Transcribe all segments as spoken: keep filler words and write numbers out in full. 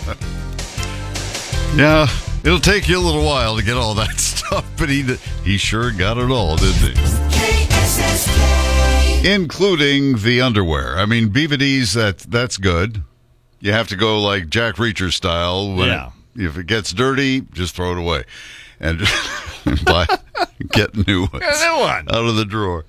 Yeah, it'll take you a little while to get all that stuff, but he he sure got it all, didn't he? K S S K. Including the underwear. I mean, B V Ds, that, that's good. You have to go like Jack Reacher style. When yeah. It, if it gets dirty, just throw it away. And buy, get new ones Get a new one. out of the drawer.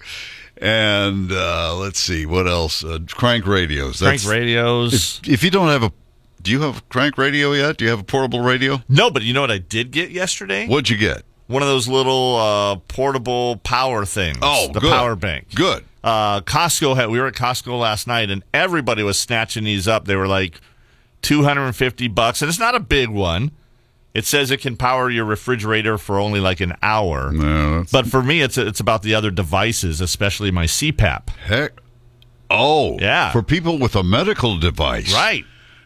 And uh, let's see, what else? Uh, crank radios. Crank That's, radios. If, if you don't have a, do you have a crank radio yet? Do you have a portable radio? No, but you know what I did get yesterday? What'd you get? One of those little uh, portable power things. Oh, the good. power bank. Good. Uh, Costco had. We were at Costco last night, and everybody was snatching these up. They were like two hundred fifty bucks, and it's not a big one. It says it can power your refrigerator for only like an hour. No, that's... But for me, it's it's about the other devices, especially my C PAP. Heck. Oh. Yeah. For people with a medical device. Right.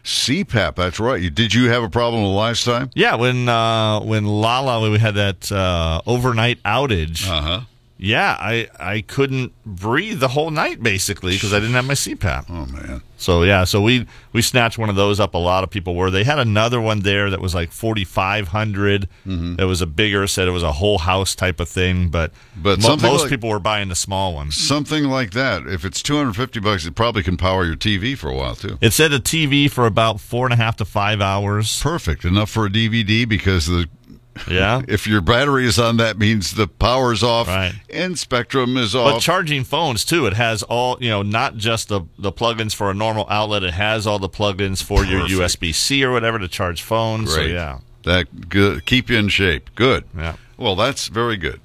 C PAP, that's right. You, did you have a problem with last time? Yeah, when uh, when Lala, when we had that uh, overnight outage. Uh-huh. Yeah, I, I couldn't breathe the whole night, basically, because I didn't have my C PAP. Oh, man. So, yeah, so we, we snatched one of those up. A lot of people were. They had another one there that was like forty-five hundred dollars. Mm-hmm. It was a bigger, said it was a whole house type of thing. But, but mo- most like, people were buying the small one. Something like that. If it's two hundred fifty bucks, it probably can power your T V for a while, too. It said a T V for about four and a half to five hours. Perfect. Enough for a D V D because the... Yeah. If your battery is on, that means the power's off right. and Spectrum is off. But charging phones, too, it has all, you know, not just the, the plugins for a normal outlet. It has all the plugins for Perfect. Your U S B C or whatever to charge phones. Great. So, yeah. That good. Keep you in shape. Good. Yeah. Well, that's very good.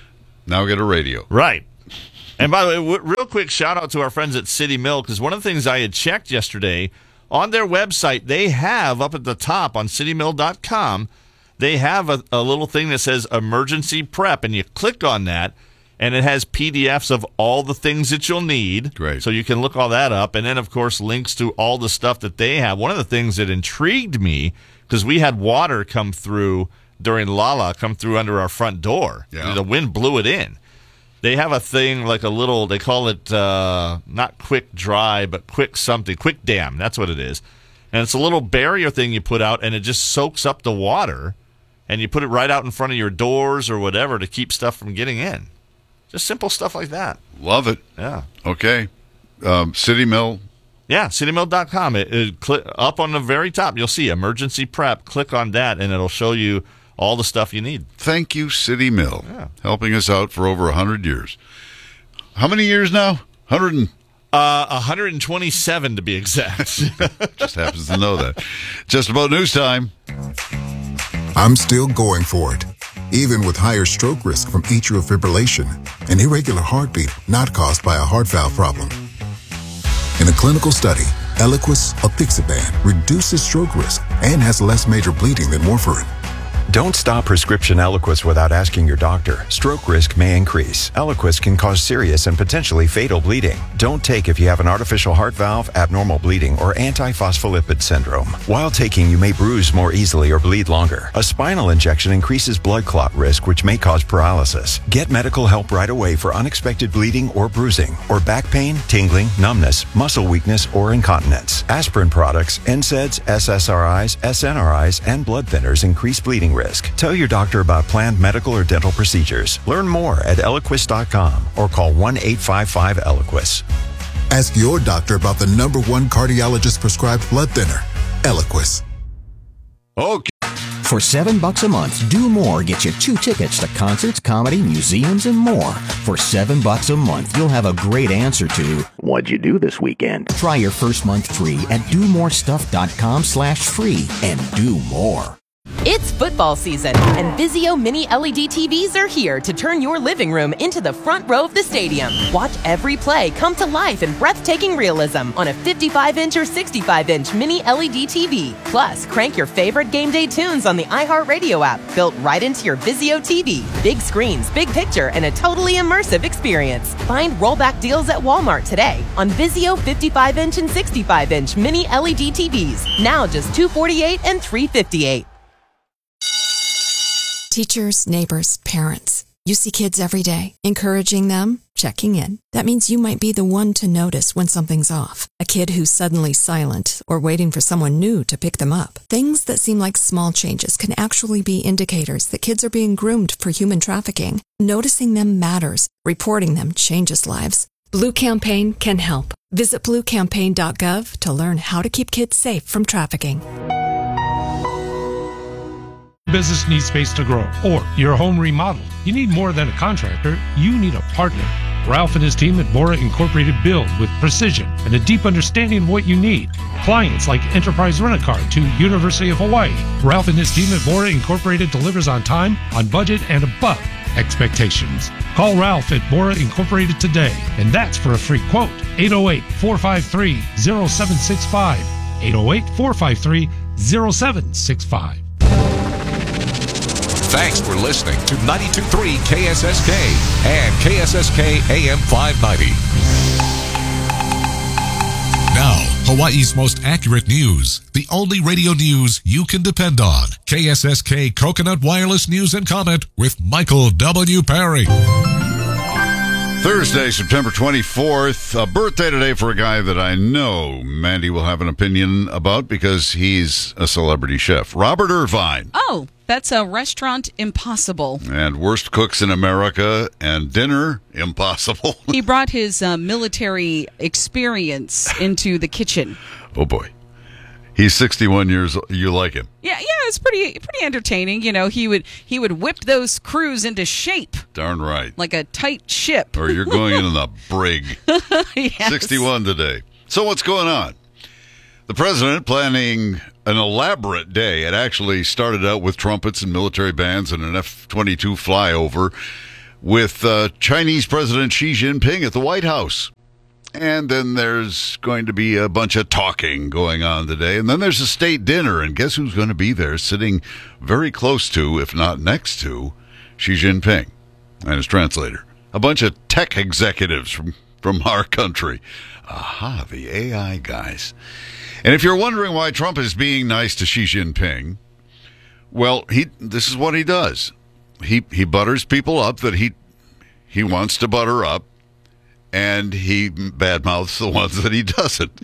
Now get a radio. Right. And by the way, w- real quick shout out to our friends at City Mill, because one of the things I had checked yesterday, on their website, they have up at the top on city mill dot com, they have a, a little thing that says emergency prep, and you click on that, and it has P D Fs of all the things that you'll need. Great. So you can look all that up, and then, of course, links to all the stuff that they have. One of the things that intrigued me, because we had water come through during Lala, come through under our front door. Yeah. The wind blew it in. They have a thing like a little, they call it uh, not quick dry, but quick something, quick dam. That's what it is. And it's a little barrier thing you put out, and it just soaks up the water. And you put it right out in front of your doors or whatever to keep stuff from getting in. Just simple stuff like that. Love it. Yeah. Okay. Um, City Mill. Yeah, city mill dot com. It, it click up on the very top. You'll see emergency prep. Click on that, and it'll show you all the stuff you need. Thank you, City Mill, yeah. helping us out for over one hundred years. How many years now? one hundred and... Uh, one hundred twenty-seven to be exact. Just happens to know that. Just about news time. I'm still going for it, even with higher stroke risk from atrial fibrillation, an irregular heartbeat not caused by a heart valve problem. In a clinical study, Eliquis apixaban reduces stroke risk and has less major bleeding than warfarin. Don't stop prescription Eliquis without asking your doctor. Stroke risk may increase. Eliquis can cause serious and potentially fatal bleeding. Don't take if you have an artificial heart valve, abnormal bleeding, or antiphospholipid syndrome. While taking, you may bruise more easily or bleed longer. A spinal injection increases blood clot risk, which may cause paralysis. Get medical help right away for unexpected bleeding or bruising, or back pain, tingling, numbness, muscle weakness, or incontinence. Aspirin products, N SAIDs, S S R Is, S N R Is, and blood thinners increase bleeding risk. Tell your doctor about planned medical or dental procedures. Learn more at eliquis dot com or call one eight five five Eliquis. Ask your doctor about the number one cardiologist prescribed blood thinner, Eliquis. Okay. For seven bucks a month, Do More gets you two tickets to concerts, comedy, museums, and more. For seven bucks a month, you'll have a great answer to what'd you do this weekend? Try your first month free at do more stuff dot com slash free and do more. It's football season, and Vizio Mini L E D T Vs are here to turn your living room into the front row of the stadium. Watch every play come to life in breathtaking realism on a fifty-five inch or sixty-five inch Mini L E D T V. Plus, crank your favorite game day tunes on the iHeartRadio app, built right into your Vizio T V. Big screens, big picture, and a totally immersive experience. Find rollback deals at Walmart today on Vizio fifty-five inch and sixty-five inch Mini L E D T Vs. Now just two hundred forty-eight dollars and three hundred fifty-eight dollars. Teachers, neighbors, parents. You see kids every day, encouraging them, checking in. That means you might be the one to notice when something's off. A kid who's suddenly silent or waiting for someone new to pick them up. Things that seem like small changes can actually be indicators that kids are being groomed for human trafficking. Noticing them matters. Reporting them changes lives. Blue Campaign can help. Visit blue campaign dot gov to learn how to keep kids safe from trafficking. Business needs space to grow, or your home remodeled. You need more than a contractor, you need a partner. Ralph and his team at Bora Incorporated build with precision and a deep understanding of what you need. Clients like Enterprise Rent-A-Car to University of Hawaii. Ralph and his team at Bora Incorporated delivers on time, on budget, and above expectations. Call Ralph at Bora Incorporated today, and that's for a free quote. eight oh eight, four five three, oh seven six five. eight oh eight, four five three, oh seven six five. Thanks for listening to ninety-two point three K S S K and K S S K A M five ninety. Now, Hawaii's most accurate news. The only radio news you can depend on. K S S K Coconut Wireless News and Comment with Michael W. Perry. Thursday, September twenty-fourth, a birthday today for a guy that I know Mandy will have an opinion about because he's a celebrity chef. Robert Irvine. Oh, that's a Restaurant Impossible. And Worst Cooks in America and Dinner Impossible. He brought his uh, military experience into the kitchen. Oh, boy. He's sixty-one years old. You like him? Yeah, yeah, it's pretty pretty entertaining. You know, he would he would whip those crews into shape. Darn right. Like a tight ship. Or you're going in the brig. Yes. sixty-one today. So what's going on? The president planning an elaborate day. It actually started out with trumpets and military bands and an F twenty-two flyover with uh, Chinese President Xi Jinping at the White House. And then there's going to be a bunch of talking going on today. And then there's a state dinner. And guess who's going to be there sitting very close to, if not next to, Xi Jinping and his translator. A bunch of tech executives from, from our country. Aha, the A I guys. And if you're wondering why Trump is being nice to Xi Jinping, well, he this is what he does. He he butters people up that he he wants to butter up. And he badmouths the ones that he doesn't.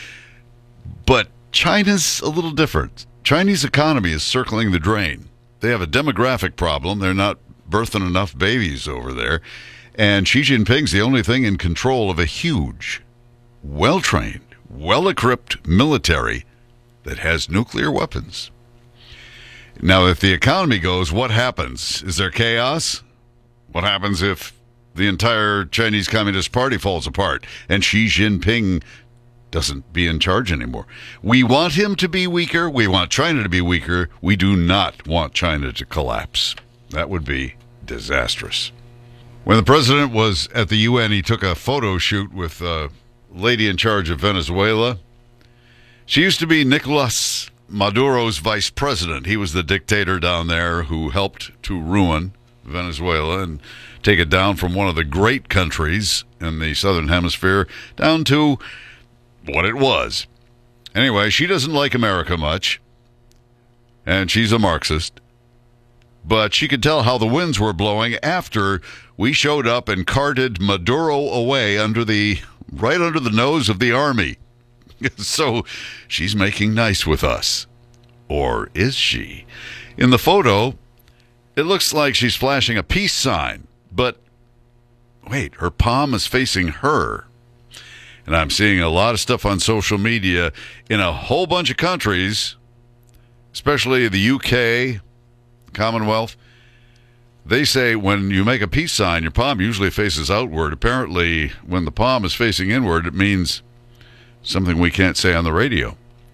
But China's a little different. Chinese economy is circling the drain. They have a demographic problem. They're not birthing enough babies over there. And Xi Jinping's the only thing in control of a huge, well-trained, well-equipped military that has nuclear weapons. Now, if the economy goes, what happens? Is there chaos? What happens if the entire Chinese Communist Party falls apart and Xi Jinping doesn't be in charge anymore? We want him to be weaker. We want China to be weaker. We do not want China to collapse. That would be disastrous. When the president was at the U N, he took a photo shoot with a lady in charge of Venezuela. She used to be Nicolas Maduro's vice president. He was the dictator down there who helped to ruin Venezuela and take it down from one of the great countries in the southern hemisphere down to what it was. Anyway, she doesn't like America much, and she's a Marxist. But she could tell how the winds were blowing after we showed up and carted Maduro away under the right under the nose of the army. So she's making nice with us. Or is she? In the photo, it looks like she's flashing a peace sign. But, wait, her palm is facing her. And I'm seeing a lot of stuff on social media in a whole bunch of countries, especially the U K, Commonwealth. They say when you make a peace sign, your palm usually faces outward. Apparently, when the palm is facing inward, it means something we can't say on the radio.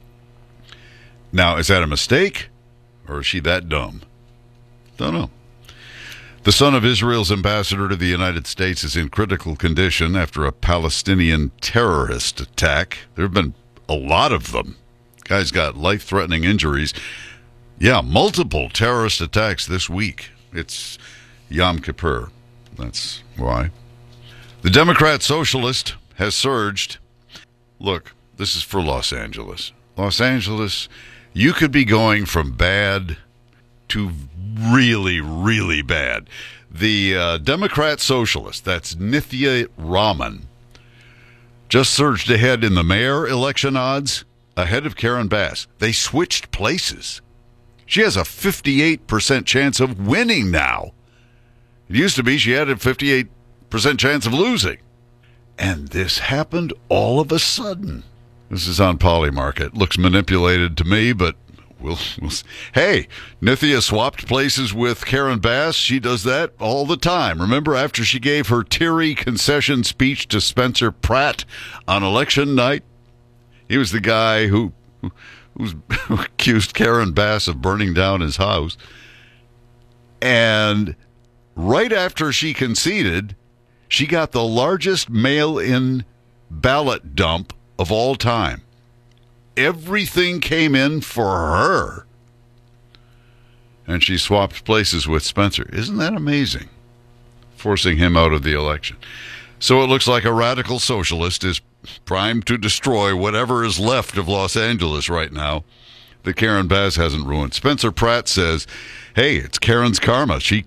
Now, is that a mistake? Or is she that dumb? Don't know. The son of Israel's ambassador to the United States is in critical condition after a Palestinian terrorist attack. There have been a lot of them. Guy's got life-threatening injuries. Yeah, multiple terrorist attacks this week. It's Yom Kippur. That's why. The Democrat Socialist has surged. Look, this is for Los Angeles. Los Angeles, you could be going from bad to really, really bad. The uh, Democrat socialist, that's Nithya Raman, just surged ahead in the mayor election odds, ahead of Karen Bass. They switched places. She has a fifty-eight percent chance of winning now. It used to be she had a fifty-eight percent chance of losing. And this happened all of a sudden. This is on Polymarket. Looks manipulated to me, but we'll, we'll see. Hey, Nithya swapped places with Karen Bass. She does that all the time. Remember after she gave her teary concession speech to Spencer Pratt on election night? He was the guy who, who, who accused Karen Bass of burning down his house. And right after she conceded, she got the largest mail-in ballot dump of all time. Everything came in for her. And she swapped places with Spencer. Isn't that amazing? Forcing him out of the election. So it looks like a radical socialist is primed to destroy whatever is left of Los Angeles right now that Karen Bass hasn't ruined. Spencer Pratt says, hey, it's Karen's karma. She...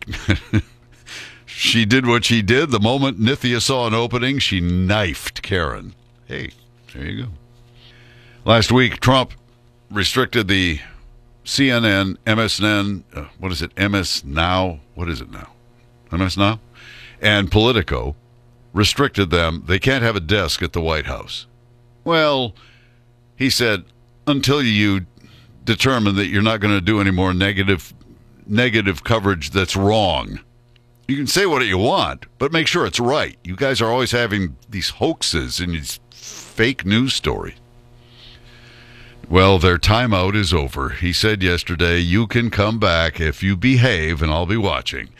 She did what she did. The moment Nithya saw an opening, she knifed Karen. Hey, there you go. Last week, Trump restricted the C N N, M S N, uh, what is it, M S Now? What is it now? M S Now? And Politico restricted them. They can't have a desk at the White House. Well, he said, until you determine that you're not going to do any more negative, negative coverage that's wrong. You can say what you want, but make sure it's right. You guys are always having these hoaxes and these fake news stories. Well, their timeout is over. He said yesterday, you can come back if you behave, and I'll be watching.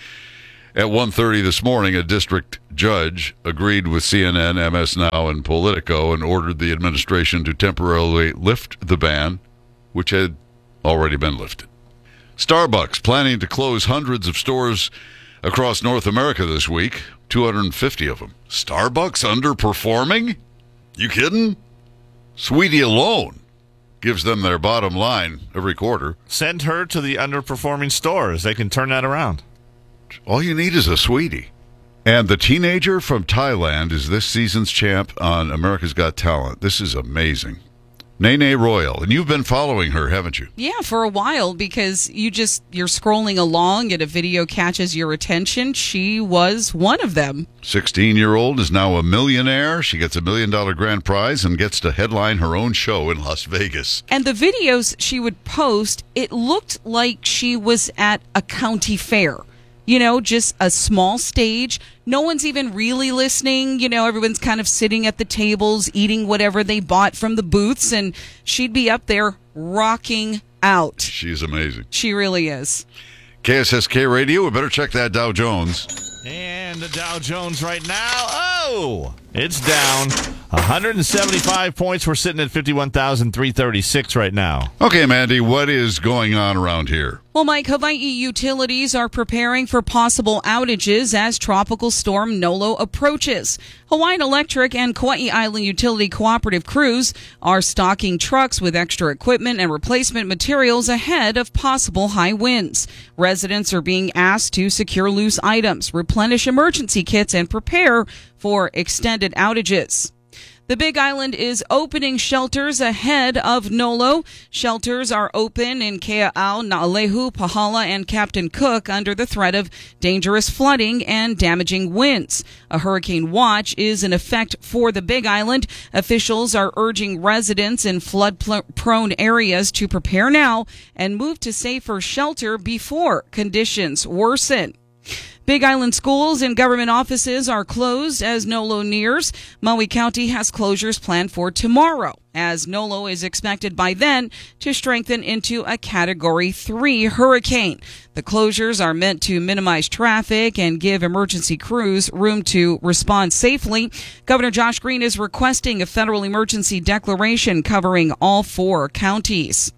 At one thirty this morning, a district judge agreed with C N N, M S Now, and Politico and ordered the administration to temporarily lift the ban, which had already been lifted. Starbucks planning to close hundreds of stores across North America this week, two hundred fifty of them. Starbucks underperforming? You kidding? Sweetie alone gives them their bottom line every quarter. Send her to the underperforming stores. They can turn that around. All you need is a Sweetie. And the teenager from Thailand is this season's champ on America's Got Talent. This is amazing. Nene Royal, and you've been following her, haven't you? Yeah, for a while, because you just, you're scrolling along and a video catches your attention. She was one of them. sixteen-year-old is now a millionaire. She gets a million-dollar grand prize and gets to headline her own show in Las Vegas. And the videos she would post, it looked like she was at a county fair. You know, just a small stage. No one's even really listening. You know, everyone's kind of sitting at the tables, eating whatever they bought from the booths, and she'd be up there rocking out. She's amazing. She really is. K S S K Radio, we better check that Dow Jones. And the Dow Jones right now, oh, it's down one hundred seventy-five points. We're sitting at fifty-one thousand three hundred thirty-six right now. Okay, Mandy, what is going on around here? Well, Mike, Hawaii utilities are preparing for possible outages as Tropical Storm Nolo approaches. Hawaiian Electric and Kauai Island Utility Cooperative crews are stocking trucks with extra equipment and replacement materials ahead of possible high winds. Residents are being asked to secure loose items, replenish emergency kits, and prepare for extended outages. The Big Island is opening shelters ahead of Nolo. Shelters are open in Kea'au, Naalehu, Pahala, and Captain Cook under the threat of dangerous flooding and damaging winds. A hurricane watch is in effect for the Big Island. Officials are urging residents in flood-prone areas to prepare now and move to safer shelter before conditions worsen. Big Island schools and government offices are closed as Nolo nears. Maui County has closures planned for tomorrow, as Nolo is expected by then to strengthen into a Category three hurricane. The closures are meant to minimize traffic and give emergency crews room to respond safely. Governor Josh Green is requesting a federal emergency declaration covering all four counties.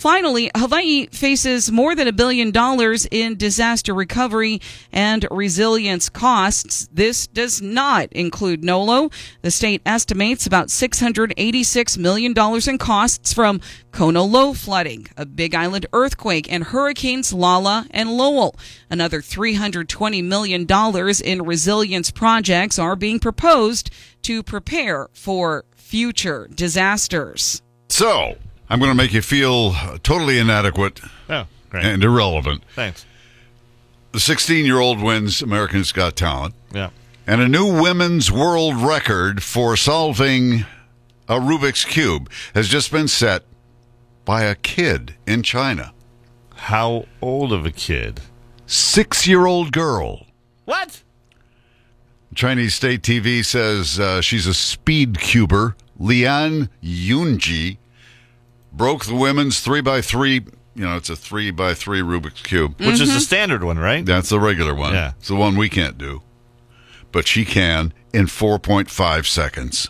Finally, Hawaii faces more than a billion dollars in disaster recovery and resilience costs. This does not include NOLO. The state estimates about six hundred eighty-six million dollars in costs from Kona low flooding, a Big Island earthquake, and hurricanes Lala and Lowell. Another three hundred twenty million dollars in resilience projects are being proposed to prepare for future disasters. So, I'm going to make you feel totally inadequate Oh, great. and irrelevant. Thanks. The sixteen-year-old wins America's Got Talent. Yeah. And a new women's world record for solving a Rubik's Cube has just been set by a kid in China. How old of a kid? Six-year-old girl. What? Chinese state T V says uh, she's a speed cuber. Lian Yunji broke the women's three by three. You know, it's a three by three Rubik's Cube. Which mm-hmm. is the standard one, right? That's the regular one. Yeah. It's the one we can't do. But she can in four point five seconds.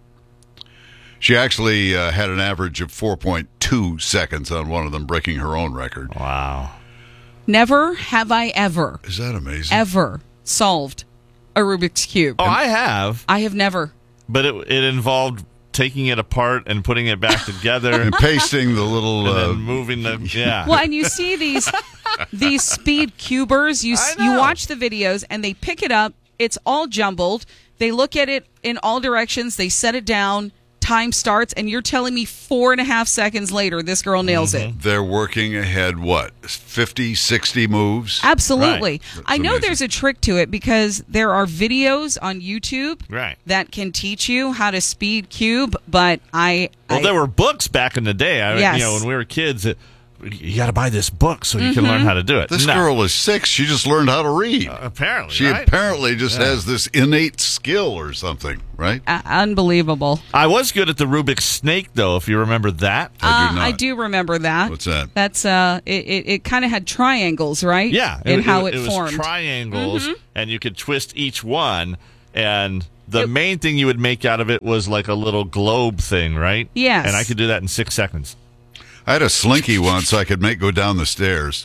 She actually uh, had an average of four point two seconds on one of them, breaking her own record. Wow. Never have I ever. Is that amazing? Ever solved a Rubik's Cube. Oh, I have. I have never. But it, it involved taking it apart and putting it back together. And pasting the little... and uh, then moving the... Yeah. Well, and you see these these speed cubers. You, you watch the videos, and they pick it up. It's all jumbled. They look at it in all directions. They set it down. Time starts, and you're telling me four and a half seconds later, this girl nails mm-hmm. it. They're working ahead, what, fifty, sixty moves? Absolutely. Right. I know amazing. There's a trick to it because there are videos on YouTube right. that can teach you how to speed cube, but I... Well, I, there were books back in the day. I, yes. You know, when we were kids, it, you got to buy this book so you mm-hmm. can learn how to do it. This no. girl is six. She just learned how to read. Uh, apparently, She right? apparently just yeah. has this innate skill or something, right? Uh, unbelievable. I was good at the Rubik's Snake, though, if you remember that. I do uh, not. I do remember that. What's that? That's uh, it. It, it kind of had triangles, right? Yeah, in how it, it, it formed. was triangles, mm-hmm. and you could twist each one, and the it, main thing you would make out of it was like a little globe thing, right? Yes. And I could do that in six seconds. I had a slinky once I could make go down the stairs.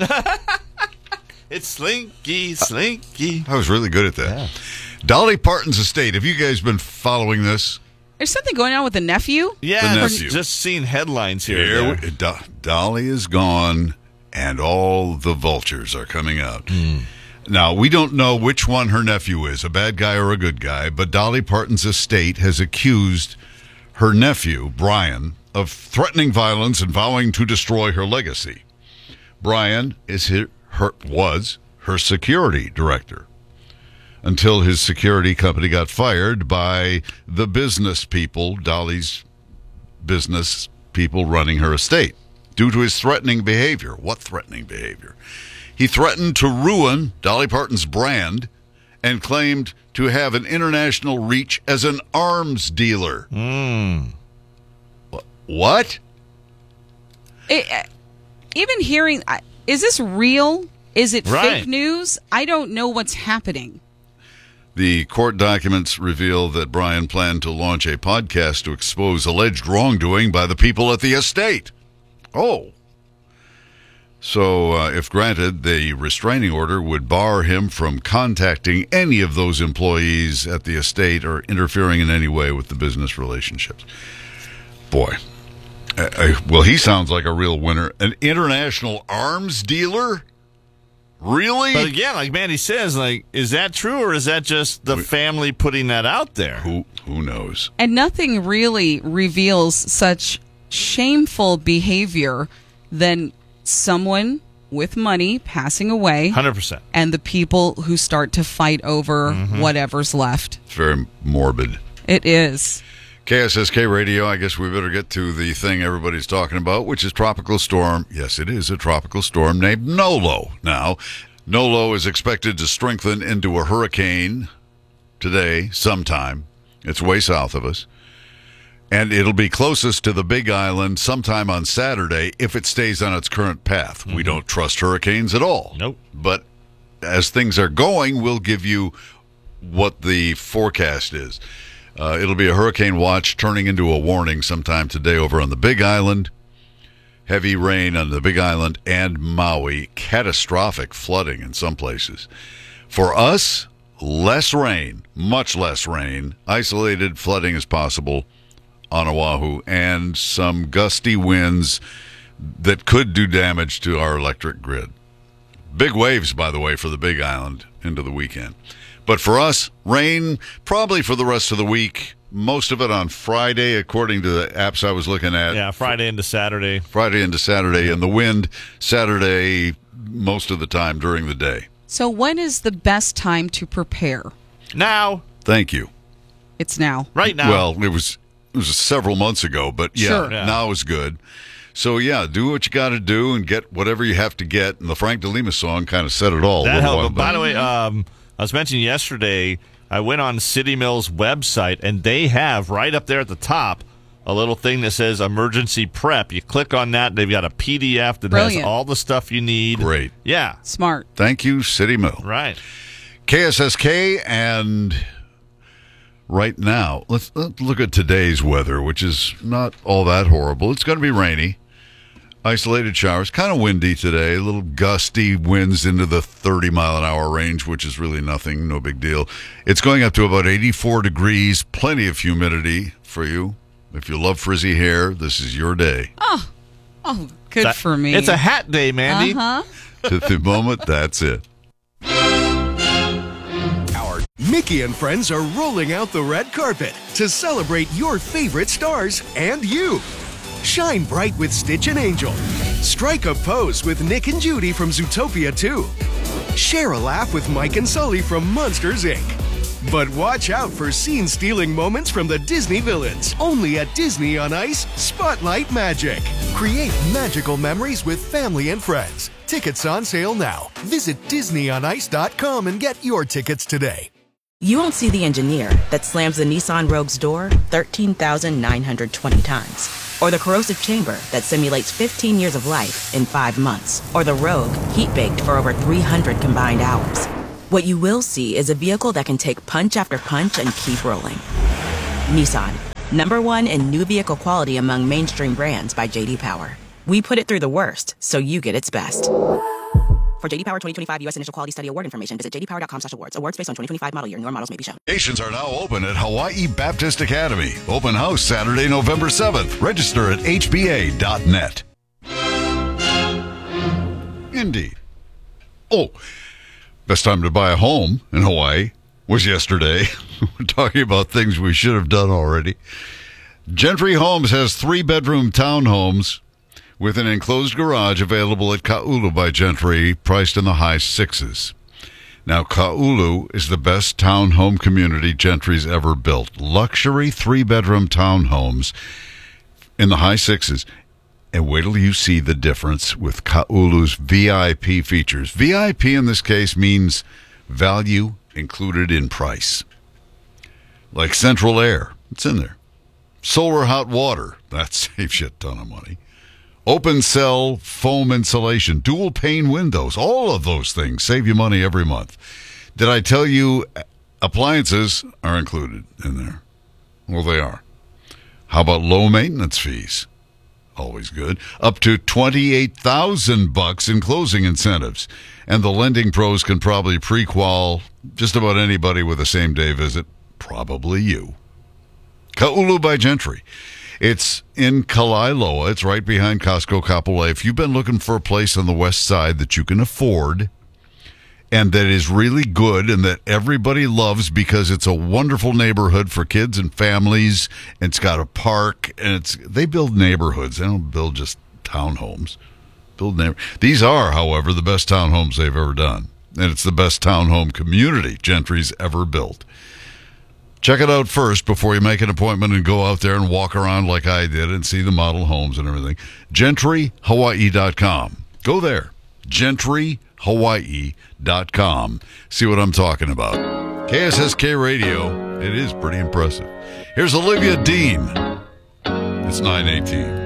It's slinky, slinky. I was really good at that. Yeah. Dolly Parton's estate. Have you guys been following this? There's something going on with the nephew? Yeah, the nephew. Just seeing headlines here. here we, Do, Dolly is gone, and all the vultures are coming out. Mm. Now, we don't know which one her nephew is, a bad guy or a good guy, but Dolly Parton's estate has accused her nephew, Brian, of threatening violence and vowing to destroy her legacy. Brian is her, her, was her security director until his security company got fired by the business people, Dolly's business people running her estate, due to his threatening behavior. What threatening behavior? He threatened to ruin Dolly Parton's brand and claimed to have an international reach as an arms dealer. Mm. What? It, uh, even hearing, uh, is this real? Is it right. fake news? I don't know what's happening. The court documents reveal that Brian planned to launch a podcast to expose alleged wrongdoing by the people at the estate. Oh. So, uh, if granted, the restraining order would bar him from contacting any of those employees at the estate or interfering in any way with the business relationships. Boy. Uh, uh, well, he sounds like a real winner. An international arms dealer? Really? But again, like Mandy says, like, is that true or is that just the family putting that out there? Who who knows? And nothing really reveals such shameful behavior than someone with money passing away. one hundred percent. And the people who start to fight over mm-hmm. whatever's left. It's very morbid. It is. K S S K Radio, I guess we better get to the thing everybody's talking about, which is tropical storm. Yes, it is a tropical storm named Nolo. Now, Nolo is expected to strengthen into a hurricane today, sometime. It's way south of us. And it'll be closest to the Big Island sometime on Saturday if it stays on its current path. Mm-hmm. We don't trust hurricanes at all. Nope. But as things are going, we'll give you what the forecast is. Uh, it'll be a hurricane watch turning into a warning sometime today over on the Big Island. heavy rain on the Big Island and Maui, catastrophic flooding in some places. For us, less rain, much less rain, isolated flooding is possible on Oahu, and some gusty winds that could do damage to our electric grid. Big waves, by the way, for the Big Island into the weekend. But for us, rain probably for the rest of the week. Most of it on Friday, according to the apps I was looking at. Yeah, Friday into Saturday. Friday into Saturday, and the wind Saturday most of the time during the day. So when is the best time to prepare? Now. Thank you. It's now. Right now. Well, it was it was several months ago, but yeah, Sure. Yeah. now is good. So, yeah, do what you got to do and get whatever you have to get. And the Frank DeLima song kind of said it all. That a little helped. while By the back. way, um, I was mentioning yesterday, I went on City Mill's website, and they have right up there at the top a little thing that says emergency prep. You click on that, they've got a P D F that Brilliant. has all the stuff you need. Great. Yeah. Smart. Thank you, City Mill. Right. K S S K, and right now, let's, let's look at today's weather, which is not all that horrible. It's going to be rainy, isolated showers, kind of windy today, a little gusty winds into the thirty mile an hour range, which is really nothing, no big deal. It's going up to about eighty-four degrees, plenty of humidity for you. If you love frizzy hair, this is your day. Oh, oh, good That- for me. It's a hat day, Mandy. Uh-huh. To the moment, that's it. Mickey and friends are rolling out the red carpet to celebrate your favorite stars and you. Shine bright with Stitch and Angel. Strike a pose with Nick and Judy from Zootopia two. Share a laugh with Mike and Sully from Monsters, Incorporated. But watch out for scene-stealing moments from the Disney villains. Only at Disney on Ice Spotlight Magic. Create magical memories with family and friends. Tickets on sale now. Visit Disney on Ice dot com and get your tickets today. You won't see the engineer that slams the Nissan Rogue's door thirteen thousand nine hundred twenty times. Or the corrosive chamber that simulates fifteen years of life in five months. Or the Rogue heat-baked for over three hundred combined hours. What you will see is a vehicle that can take punch after punch and keep rolling. Nissan, number one in new vehicle quality among mainstream brands by J D Power. We put it through the worst, so you get its best. For J D Power twenty twenty-five U S Initial Quality Study Award information, visit j d power dot com slash awards. Awards based on twenty twenty-five model year. Newer models may be shown. Stations are now open at Hawaii Baptist Academy. Open house Saturday, November seventh. Register at h b a dot net. Indeed. Oh, best time to buy a home in Hawaii was yesterday. We're talking about things we should have done already. Gentry Homes has three-bedroom townhomes with an enclosed garage available at Ka'ulu by Gentry, priced in the high sixes. Now, Ka'ulu is the best townhome community Gentry's ever built. Luxury three-bedroom townhomes in the high sixes. And wait till you see the difference with Ka'ulu's V I P features. V I P in this case means value included in price. Like central air, it's in there. Solar hot water, that saves you a ton of money. Open cell foam insulation, dual pane windows, all of those things save you money every month. Did I tell you appliances are included in there? Well, they are. How about low maintenance fees? Always good. Up to twenty-eight thousand bucks in closing incentives. And the lending pros can probably pre-qual just about anybody with a same-day visit, probably you. Ka'ulu by Gentry. It's in Kalailoa. It's right behind Costco Kapolei. If you've been looking for a place on the west side that you can afford and that is really good and that everybody loves because it's a wonderful neighborhood for kids and families, and it's got a park, and it's they build neighborhoods. They don't build just townhomes. Build neighbor- These are, however, the best townhomes they've ever done, and it's the best townhome community Gentry's ever built. Check it out first before you make an appointment and go out there and walk around like I did and see the model homes and everything. Gentry Hawaii dot com. Go there. Gentry Hawaii dot com. See what I'm talking about. K S S K Radio. It is pretty impressive. Here's Olivia Dean. It's nine eighteen.